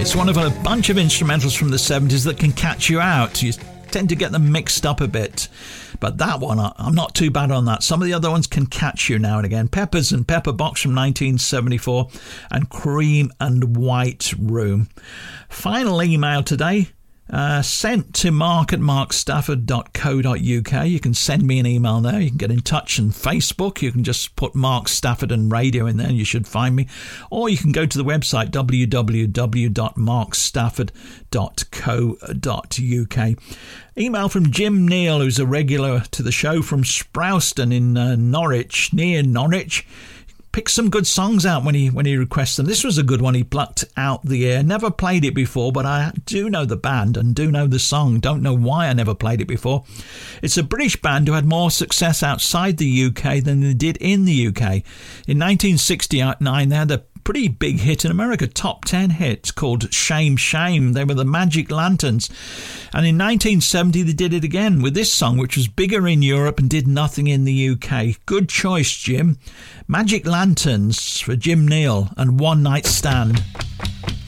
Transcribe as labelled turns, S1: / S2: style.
S1: It's one of a bunch of instrumentals from the 70s that can catch you out. You tend to get them mixed up a bit. But that one, I'm not too bad on that. Some of the other ones can catch you now and again. Peppers and Pepper Box from 1974 and Cream and White Room. Final email today. Sent to mark@markstafford.co.uk. You can send me an email there. You can get in touch on Facebook. You can just put Mark Stafford and Radio in there and you should find me. Or you can go to the website www.markstafford.co.uk. Email from Jim Neal, who's a regular to the show from Sprouston in Norwich, near Norwich. Pick some good songs out when he requests them. This was a good one he plucked out the air. Never played it before, but I do know the band and do know the song. Don't know why I never played it before. It's a British band who had more success outside the UK than they did in the UK. In 1969, they had a pretty big hit in America, top 10 hit called Shame Shame. They were the Magic Lanterns. And in 1970 they did it again with this song, which was bigger in Europe and did nothing in the UK. Good choice, Jim. Magic Lanterns for Jim Neal and One Night Stand.